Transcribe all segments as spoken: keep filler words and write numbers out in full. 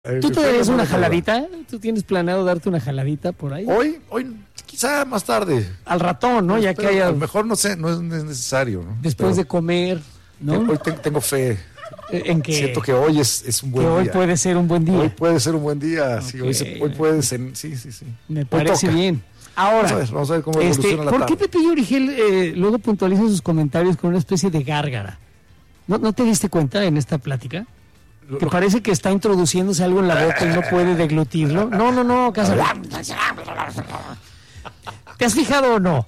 ¿Tú te darías una jaladita? ¿Tú tienes planeado darte una jaladita por ahí? Hoy, hoy, quizá más tarde. Al ratón, ¿no? Ya Pero que haya... a lo mejor no sé, no es necesario, ¿no? Después Pero de comer, ¿no? Hoy tengo, tengo fe. ¿En qué? Siento que hoy es, es un buen que día. hoy puede ser un buen día. Hoy puede ser un buen día, okay. sí, hoy, se, hoy puede ser, sí, sí, sí. Me parece bien. Ahora, vamos a ver, vamos a ver cómo evoluciona este, la ¿por tarde. qué Pepillo Origel eh, luego puntualiza sus comentarios con una especie de gárgara? ¿No, ¿No te diste cuenta en esta plática? Que parece que está introduciéndose algo en la boca y no puede deglutirlo. No, no, no, casi. ¿Te has fijado o no?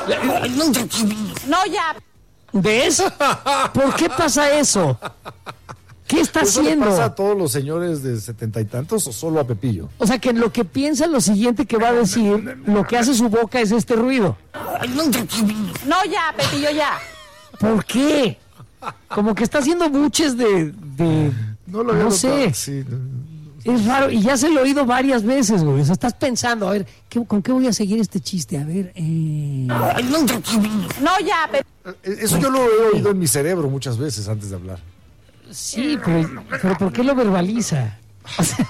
No, ya. ¿Ves? ¿Por qué pasa eso? ¿Qué está ¿Eso haciendo? le pasa a todos los señores de setenta y tantos o solo a Pepillo? O sea, que lo que piensa lo siguiente que va a decir, lo que hace su boca es este ruido. No, ya, Pepillo, ya. ¿Por qué? Como que está haciendo buches de... de no lo no sé. Sí. Es raro, y ya se lo he oído varias veces, güey. O sea, estás pensando, a ver, ¿qué, ¿con qué voy a seguir este chiste? A ver, eh... No, ya, Pepillo. Eso yo lo he oído en mi cerebro muchas veces antes de hablar. Sí, pero, pero ¿por qué lo verbaliza? O sea,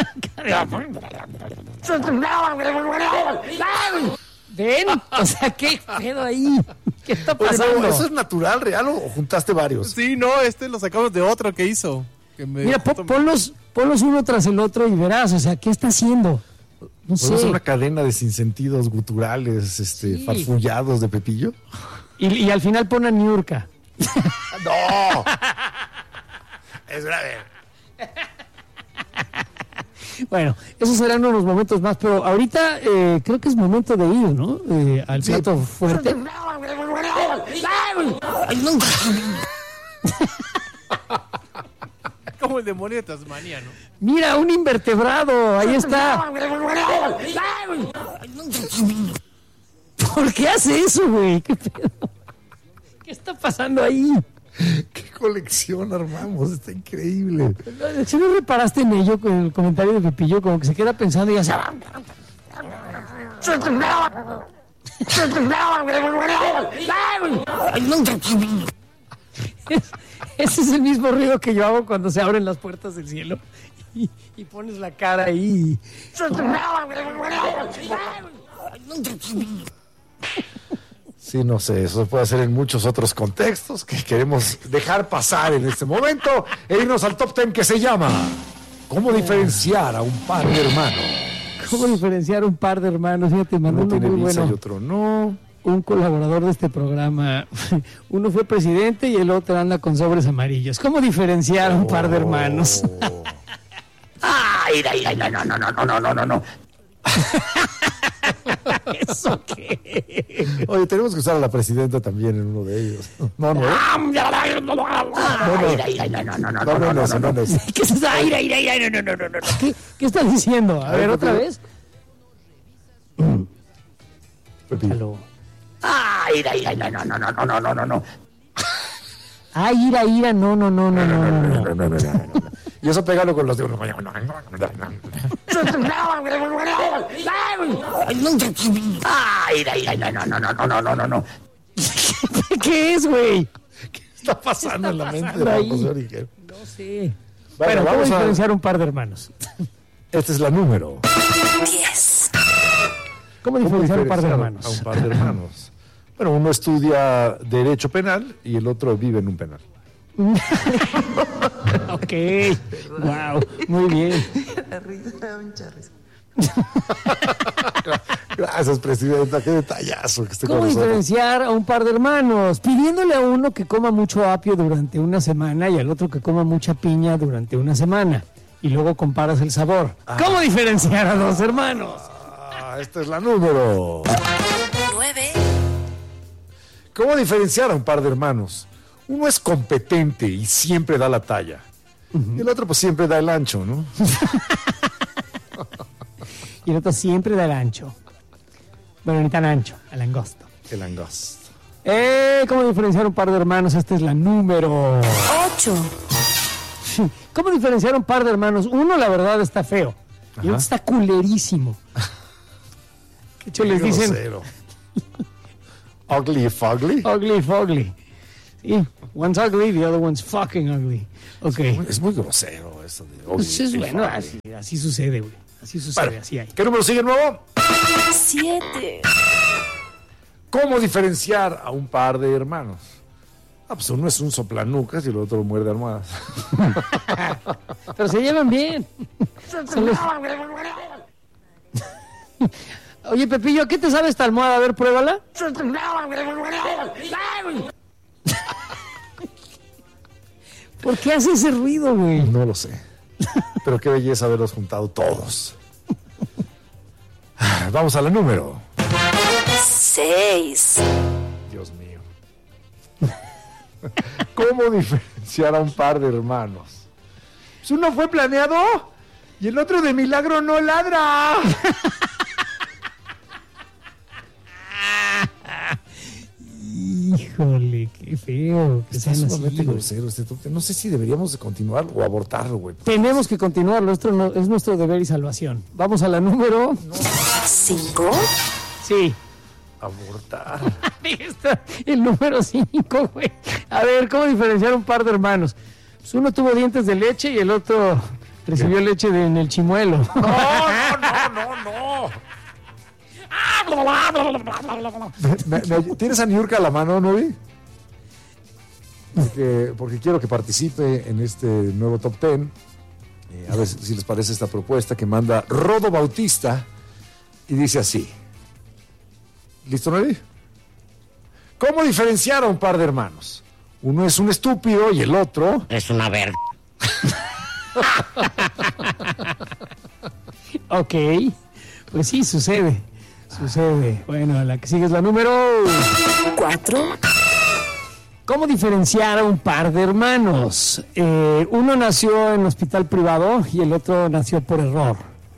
¿ven? O sea, ¿qué pedo ahí? ¿Qué está pasando? Oye, no, ¿eso es natural, real o juntaste varios? Sí, no, este lo sacamos de otro que hizo. Que me Mira, po, ponlos, ponlos uno tras el otro y verás, o sea, ¿qué está haciendo? No sé. ¿Es una cadena de sinsentidos guturales, este, sí. farfullados de Pepillo? Y, y al final pone a Niurka. ¡No! Es grave. Bueno, esos serán unos momentos más, pero ahorita eh, creo que es momento de ir, ¿no? Eh, al sí. plato fuerte. Como el demonio de Tasmania, ¿no? Mira, un invertebrado, ahí está. ¿Por qué hace eso, güey? ¿Qué pedo? ¿Qué está pasando ahí? ¿Qué colección armamos? Está increíble. Si no reparaste en ello con el comentario de Pepillo, como que se queda pensando y ya se... Es, ese es el mismo ruido que yo hago cuando se abren las puertas del cielo y, y pones la cara ahí. Sí, no sé, eso se puede hacer en muchos otros contextos que queremos dejar pasar en este momento e irnos al top ten que se llama ¿Cómo diferenciar a un par de hermanos? ¿Cómo diferenciar a un par de hermanos? Fíjate, mandó uno muy bueno. Y otro no. Un colaborador de este programa, uno fue presidente y el otro anda con sobres amarillos. ¿Cómo diferenciar a un oh. par de hermanos? ¡Ay, ay, ay, no, no, no, no, no, no, no, no! ¿Eso qué? Oye, tenemos que usar a la presidenta tamén en uno de ellos. No, no. No, no, no, no, no. ¿Qué es eso? Ay, ay, ay, ay, no, no, no, no. ¿Qué, ¿Qué estás diciendo? A ver, otra vez. Pepillo. Ay, ay, ay, no, no, no, no, no, no, no, no. Ay, ira, ira, no, no, no, no, no, no, no, no. Y eso pégalo con los de uno. Ay, ay, ay, no, no, no, no, no, no, no, no. ¿Qué es, güey? ¿Qué está pasando en la mente de José Origel? No sé. Bueno, bueno vamos ¿cómo a diferenciar un par de hermanos? Esta es la número diez. ¿Cómo diferenciar un par de hermanos? A un par de hermanos. Bueno, uno estudia Derecho Penal y el otro vive en un penal. Ok, wow, muy bien. Gracias, presidenta, qué detallazo que esté ¿Cómo con nosotros? diferenciar a un par de hermanos? Pidiéndole a uno que coma mucho apio durante una semana y al otro que coma mucha piña durante una semana. Y luego comparas el sabor. Ah. ¿Cómo diferenciar a dos hermanos? Ah, esta es la número nueve. ¿Cómo diferenciar a un par de hermanos? Uno es competente y siempre da la talla. Uh-huh. Y el otro pues siempre da el ancho, ¿no? Y el otro siempre da el ancho. Bueno, ni tan ancho, el angosto. El angosto. Eh, ¿Cómo diferenciar un par de hermanos? Esta es la número ocho. ¿Cómo diferenciar un par de hermanos? Uno, la verdad, está feo. Ajá. Y otro está culerísimo. De hecho, les dicen... Ugly fugly. Ugly fugly. Sí, one's ugly, the other one's fucking ugly. Okay. Es muy, es muy grosero. eso de Pues hoy. es bueno, así, así sucede, güey. Así sucede, Bueno, así hay. ¿qué número sigue nuevo? Siete. ¿Cómo diferenciar a un par de hermanos? Ah, pues uno es un soplanucas y el otro muerde almohadas. Pero se llevan bien. Son los- Oye, Pepillo, ¿qué te sabe esta almohada? A ver, pruébala. ¿Por qué hace ese ruido, güey? No lo sé. Pero qué belleza haberlos juntado todos. Vamos a la número. Seis. Dios mío. ¿Cómo diferenciar a un par de hermanos? Pues uno fue planeado y el otro de milagro no ladra. Híjole, qué feo. Que Está sean sumamente así, güey. grosero este top ten. No sé si deberíamos de continuar o abortarlo, güey. Tenemos que continuar, nuestro, no- es nuestro deber y salvación. Vamos a la número... Cinco. Sí. Abortar. Ahí está, el número cinco, güey. A ver, ¿cómo diferenciar un par de hermanos? Pues uno tuvo dientes de leche y el otro recibió leche de- en el chimuelo. No, no, no, no, no. Me- me- ¿Tienes a Niurka a la mano, Novi? Porque, porque quiero que participe en este nuevo top ten. Eh, a ver si si les parece esta propuesta que manda Rodo Bautista. Y dice así. ¿Listo, Novi? ¿Cómo diferenciar a un par de hermanos? Uno es un estúpido y el otro... Es una verga. Ok, pues sí, sucede. Sucede. Bueno, la que sigue es la número... Cuatro. ¿Cómo diferenciar a un par de hermanos? Eh, uno nació en hospital privado y el otro nació por error.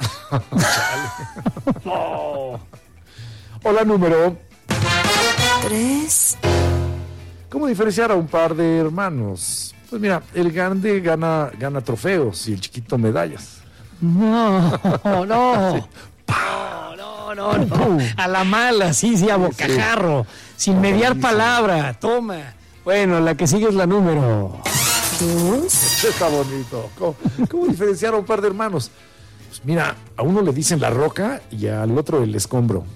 O la número... Tres. ¿Cómo diferenciar a un par de hermanos? Pues mira, el grande gana, gana trofeos y el chiquito medallas. No, no, no, no, no, no. A la mala, sí, sí, a bocajarro, sin mediar palabra, toma. Bueno, la que sigue es la número... Dos. Está bonito. ¿Cómo, cómo diferenciar a un par de hermanos? Pues mira, a uno le dicen la roca y al otro el escombro.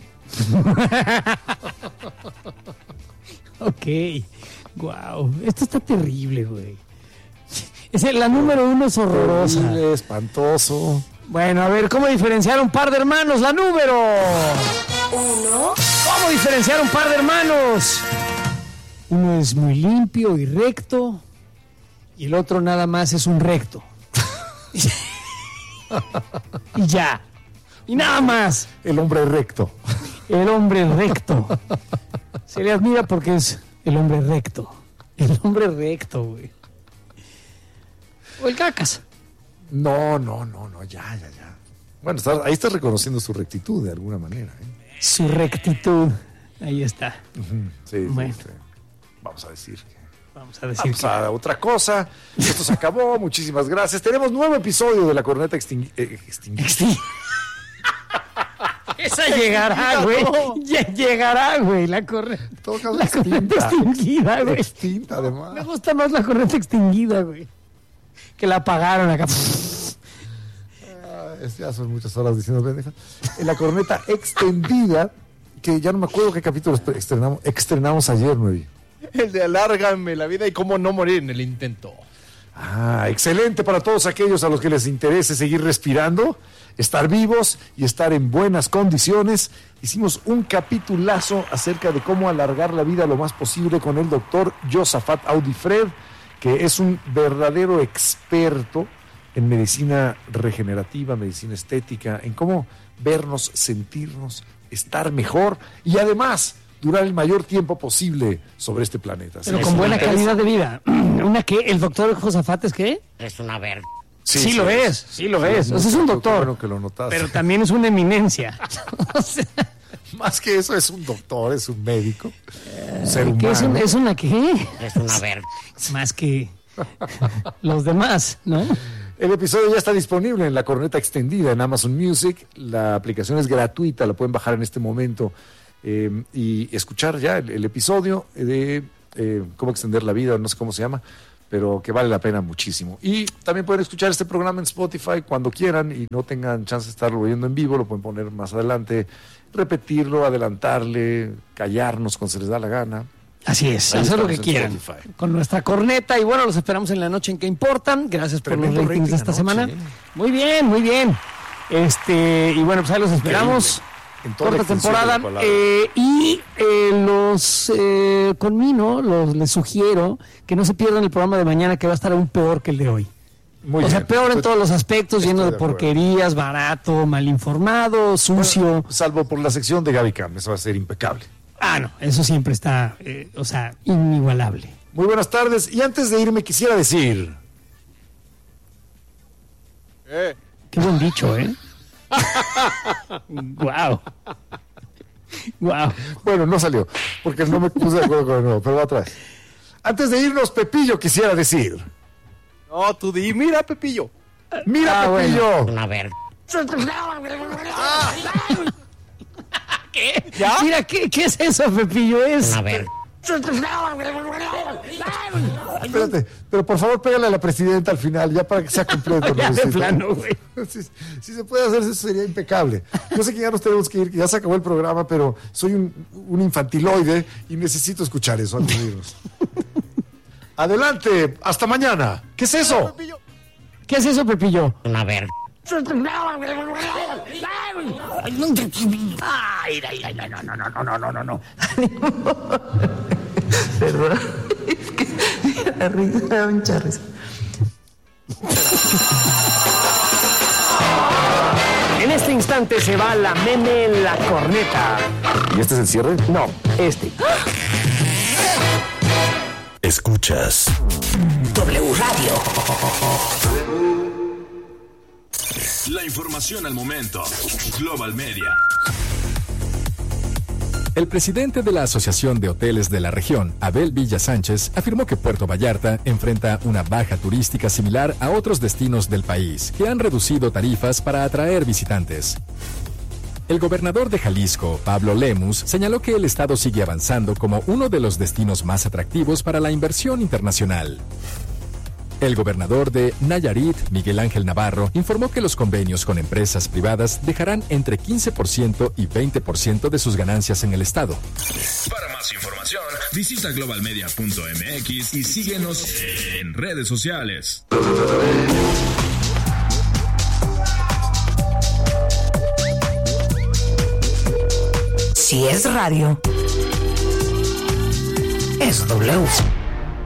Ok, wow, esto está terrible, güey. Es el- la número uno es horrorosa. Horrible, espantoso. Bueno, a ver, ¿cómo diferenciar a un par de hermanos? La número... Uno. ¿Cómo diferenciar a un par de hermanos? Uno es muy limpio y recto y el otro nada más es un recto. Y ya. Y nada más. El hombre recto. El hombre recto. Se le admira porque es el hombre recto. El hombre recto, güey. O el cacas. No, no, no, no, ya, ya, ya. Bueno, está- ahí estás reconociendo su rectitud de alguna manera. ¿eh? Su rectitud. Ahí está. Sí, sí, Bueno. sí. Vamos a decir que... Vamos a decir Vamos que... a otra cosa. Esto se acabó. Muchísimas gracias. Tenemos nuevo episodio de la corneta extingui- eh, extinguida. Sí. Esa llegará, güey. Ya llegará, güey, la correcta. En todo caso, La correcta extinta. extinguida, güey. Extinta, además. Me gusta más la correcta extinguida, güey. Que la apagaron acá. Ah, es- ya son muchas horas diciendo pendejas. En la corneta extendida, que ya no me acuerdo qué capítulo estrenamos, estrenamos ayer, Nuevi. El de alárgame la vida y cómo no morir en el intento. Ah, excelente para todos aquellos a los que les interese seguir respirando, estar vivos y estar en buenas condiciones. Hicimos un capitulazo acerca de cómo alargar la vida lo más posible con el doctor Josafat Audifred, que es un verdadero experto en medicina regenerativa, medicina estética, en cómo vernos, sentirnos, estar mejor y además durar el mayor tiempo posible sobre este planeta. Pero ¿Sí? con buena ¿Sí? calidad de vida. ¿Una qué? ¿El doctor Josafat es qué? Es una verga. Sí, lo es, sí lo es. O sea, es un Qué doctor. bueno que lo notaste. Pero también es una eminencia. O sea, Más que eso, es un doctor, es un médico, un ser humano. ¿qué es, un- es una qué? Es una verga. Más que los demás, ¿no? El episodio ya está disponible en la corneta extendida en Amazon Music. La aplicación es gratuita, la pueden bajar en este momento eh, y escuchar ya el, el episodio de eh, cómo extender la vida, no sé cómo se llama. pero que vale la pena muchísimo. Y también pueden escuchar este programa en Spotify cuando quieran y no tengan chance de estarlo oyendo en vivo, lo pueden poner más adelante, repetirlo, adelantarle, callarnos cuando se les da la gana. Así es, Ahí hacer lo que estamos en quieran Spotify. con nuestra corneta. Y bueno, los esperamos en la noche en que importan. Gracias por Tremendo los ratings de rating esta anoche, semana. ¿eh? Muy bien, muy bien. Este, y bueno, pues ahí los esperamos. En toda la Corta extensión de la temporada. palabra. Eh, y eh, los eh, conmino, los les sugiero que no se pierdan el programa de mañana, que va a estar aún peor que el de hoy. Muy o sea, bien. peor en Estoy- todos los aspectos, estoy lleno de, de acuerdo. porquerías, barato, mal informado, sucio. Bueno, salvo por la sección de Gaby Cam, eso va a ser impecable. Ah, no, eso siempre está, eh, o sea, inigualable. Muy buenas tardes, y antes de irme quisiera decir... Eh, Qué buen dicho, ¿eh? Guau. Guau. Bueno, no salió, porque no me puse de acuerdo con el nuevo, pero va otra vez. Antes de irnos, Pepillo quisiera decir... no, tú di, mira, Pepillo. ¡Mira, Ah, Pepillo! Una ver. ¿Qué? ¿Ya? Mira, ¿qué, qué es eso, Pepillo? Es. A ver, Espérate, pero por favor pégale a la presidenta al final, ya para que sea completo. Ya de Rosita. plano, güey. Si, si se puede hacer, eso sería impecable. Yo sé que ya nos tenemos que ir, que ya se acabó el programa, pero soy un, un infantiloide y necesito escuchar eso antes de irnos. Adelante, hasta mañana. ¿Qué es eso? Pepillo. ¿Qué es eso, Pepillo? a ver. Ay, ay, ay, no, no, no, no, no, no, no, no. Perdón, es que la risa me da mucha risa. En este instante se va la meme la corneta. ¿Y este es el cierre? No, este. Escuchas W Radio. la información al momento. Global Media. El presidente de la Asociación de Hoteles de la Región, Abel Villa Sánchez, afirmó que Puerto Vallarta enfrenta una baja turística similar a otros destinos del país, que han reducido tarifas para atraer visitantes. El gobernador de Jalisco, Pablo Lemus, señaló que el estado sigue avanzando como uno de los destinos más atractivos para la inversión internacional. El gobernador de Nayarit, Miguel Ángel Navarro, informó que los convenios con empresas privadas dejarán entre quince por ciento y veinte por ciento de sus ganancias en el estado. Para más información, visita global media punto m x y síguenos en redes sociales. Si es radio, es W.